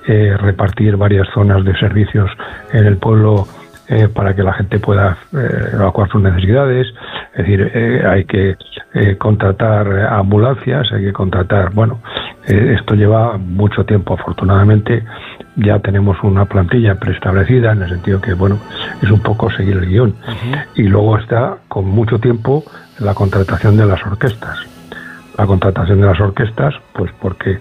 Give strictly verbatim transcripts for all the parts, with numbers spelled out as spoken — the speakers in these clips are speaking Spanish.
eh, repartir varias zonas de servicios en el pueblo eh, para que la gente pueda eh, evacuar sus necesidades. Es decir, eh, hay que eh, contratar ambulancias, hay que contratar, bueno, eh, esto lleva mucho tiempo. Afortunadamente ya tenemos una plantilla preestablecida, en el sentido que, bueno, es un poco seguir el guión. Uh-huh. Y luego está, con mucho tiempo, la contratación de las orquestas. La contratación de las orquestas, pues porque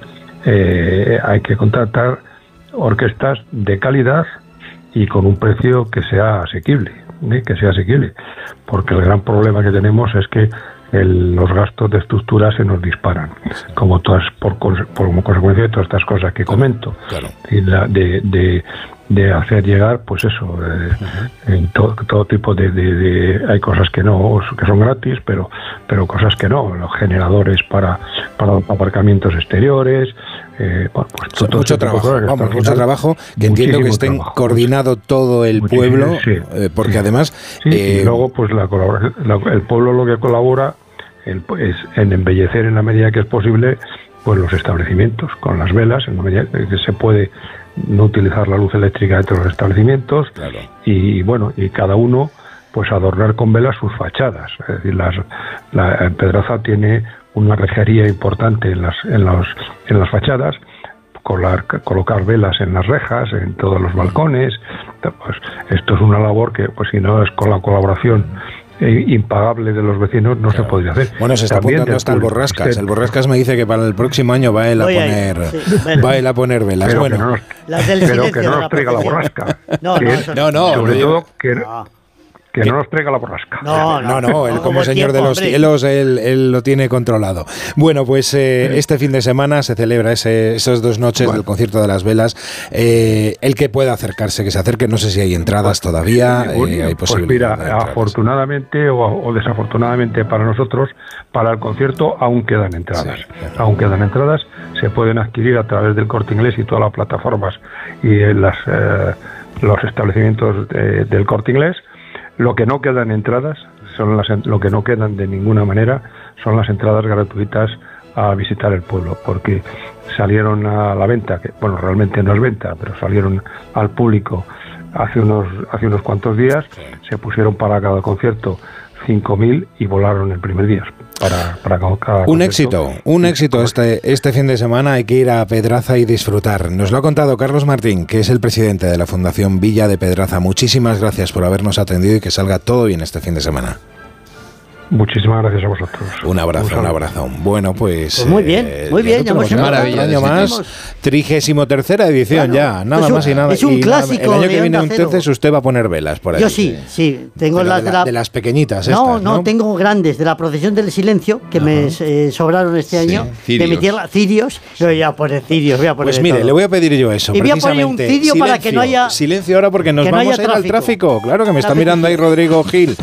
eh, hay que contratar orquestas de calidad y con un precio que sea asequible, ¿eh? que sea asequible, porque el gran problema que tenemos es que el, los gastos de estructura se nos disparan, como todas por, por como consecuencia de todas estas cosas que comento, claro. y la, de, de, de hacer llegar, pues eso, eh, uh-huh. en to, todo tipo de, de, de, hay cosas que no, que son gratis, pero pero cosas que no, los generadores para para aparcamientos exteriores. Eh, pues todo mucho trabajo, vamos, mucho final, trabajo, que entiendo que estén trabajo, coordinado todo el pueblo, sí, eh, porque sí. además... Sí, eh, y luego pues la, la, el pueblo lo que colabora el, es en embellecer en la medida que es posible pues los establecimientos, con las velas, en la medida que se puede no utilizar la luz eléctrica dentro de los establecimientos, claro. y bueno, y cada uno pues adornar con velas sus fachadas. Es decir, las, la Pedraza tiene una rejería importante en las en los en las fachadas, colar, colocar velas en las rejas, en todos los balcones. Pues esto es una labor que, pues si no es con la colaboración eh, impagable de los vecinos, no claro. se podría hacer. Bueno, se está También apuntando hasta el Borrascas. Usted, el Borrascas me dice que para el próximo año va él a poner ahí, sí, bueno. va él a poner velas. Pero bueno, que no nos, las del pero que no nos traiga la borrasca. No, no, es, no, no, sobre no, todo que no. Que no nos traiga la borrasca. No, no, no, no él como no, señor tiempo, de los hombre. cielos, él, él lo tiene controlado. Bueno, pues eh, sí. este fin de semana se celebra ese, esas dos noches bueno. del concierto de las velas. Eh, el que pueda acercarse, que se acerque, no sé si hay entradas pues, todavía, eh, bueno, hay posibilidad. Pues mira, afortunadamente o, o desafortunadamente para nosotros, para el concierto aún quedan entradas. Sí, claro. Aún quedan entradas, se pueden adquirir a través del Corte Inglés y todas las plataformas y en las, eh, los establecimientos de, del Corte Inglés. Lo que no quedan entradas, son las, lo que no quedan de ninguna manera, son las entradas gratuitas a visitar el pueblo, porque salieron a la venta, que bueno, realmente no es venta, pero salieron al público hace unos hace unos cuantos días, se pusieron para cada concierto cinco mil y volaron el primer día. Para, para cada un concierto. éxito, un éxito este, este fin de semana. Hay que ir a Pedraza y disfrutar. Nos lo ha contado Carlos Martín, que es el presidente de la Fundación Villa de Pedraza. Muchísimas gracias por habernos atendido y que salga todo bien este fin de semana. Muchísimas gracias a vosotros. Un abrazo, un, un abrazo. Bueno, pues... pues muy bien, eh, muy bien. Ya un año más, trigésimo tercera edición claro. ya, nada pues más y nada. Es un y clásico. El año que viene entonces usted va a poner velas por ahí. Yo sí, sí. Tengo las de, la, de las pequeñitas no, estas, no, no, tengo grandes, de la procesión del silencio, que Ajá. me eh, sobraron este sí, año. Cirios. De mi tierra, cirios. Yo voy a poner cirios, voy a poner Pues mire, todo. le voy a pedir yo eso. Y voy a poner un cirio para que no haya... Silencio ahora porque nos vamos a ir al tráfico. Claro que me está mirando ahí Rodrigo Gil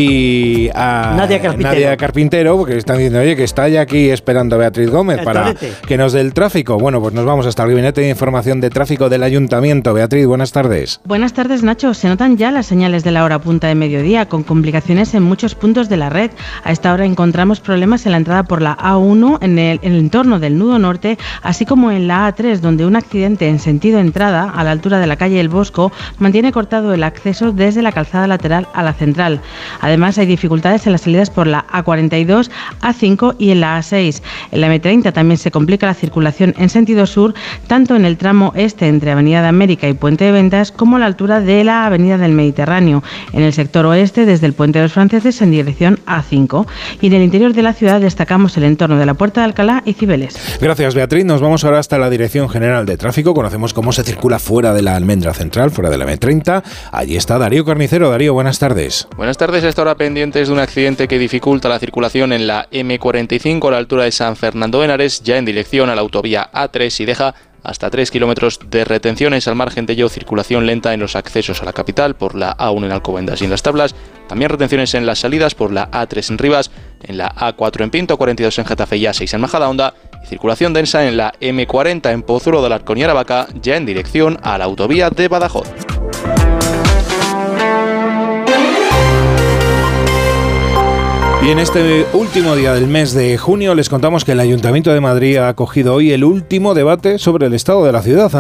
y a Nadia Carpintero. Nadia Carpintero, porque están diciendo, oye, que está ya aquí esperando a Beatriz Gómez para que nos dé el tráfico. Bueno, pues nos vamos hasta el Gabinete de Información de Tráfico del Ayuntamiento. Beatriz, buenas tardes. Buenas tardes, Nacho. Se notan ya las señales de la hora punta de mediodía, con complicaciones en muchos puntos de la red. A esta hora encontramos problemas en la entrada por la A uno, en el, en el entorno del nudo norte, así como en la A tres, donde un accidente en sentido entrada, a la altura de la calle El Bosco, mantiene cortado el acceso desde la calzada lateral a la central. Además, hay dificultades en las salidas por la A cuarenta y dos, A cinco y en la A seis. En la M treinta también se complica la circulación en sentido sur, tanto en el tramo este entre Avenida de América y Puente de Ventas, como a la altura de la Avenida del Mediterráneo. En el sector oeste, desde el Puente de los Franceses en dirección A cinco. Y en el interior de la ciudad destacamos el entorno de la Puerta de Alcalá y Cibeles. Gracias, Beatriz. Nos vamos ahora hasta la Dirección General de Tráfico. Conocemos cómo se circula fuera de la Almendra Central, fuera de la M treinta. Allí está Darío Carnicero. Darío, buenas tardes. Buenas tardes. A esta hora pendientes de un accidente que dificulta la circulación en la M cuarenta y cinco a la altura de San Fernando de Henares, ya en dirección a la autovía A tres y deja hasta tres kilómetros de retenciones. Al margen de ello, circulación lenta en los accesos a la capital por la A uno en Alcobendas y en Las Tablas. También retenciones en las salidas por la A tres en Rivas, en la A cuatro en Pinto, cuarenta y dos en Getafe y A seis en Majadahonda. Y circulación densa en la M cuarenta en Pozuelo de Alarcón y Aravaca, ya en dirección a la autovía de Badajoz. Y en este último día del mes de junio les contamos que el Ayuntamiento de Madrid ha acogido hoy el último debate sobre el estado de la ciudad.